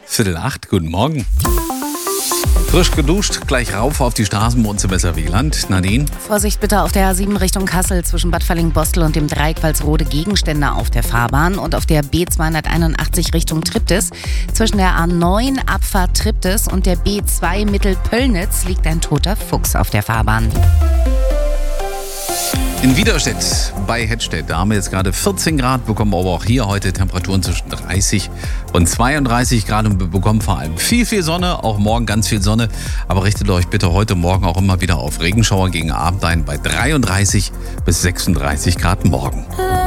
7:45, guten Morgen. Frisch geduscht, gleich rauf auf die Straßen bei uns im SRW-Land. Nadine? Vorsicht bitte auf der A7 Richtung Kassel zwischen Bad Falling-Bostel und dem Dreieck Walsrode Gegenstände auf der Fahrbahn und auf der B281 Richtung Triptis. Zwischen der A9 Abfahrt Triptis und der B2 Mittelpöllnitz liegt ein toter Fuchs auf der Fahrbahn. In Widerstedt bei Hettstedt, da haben wir jetzt gerade 14 Grad, bekommen aber auch hier heute Temperaturen zwischen 30 und 32 Grad und wir bekommen vor allem viel Sonne, auch morgen ganz viel Sonne. Aber richtet euch bitte heute Morgen auch immer wieder auf Regenschauer gegen Abend ein bei 33 bis 36 Grad morgen.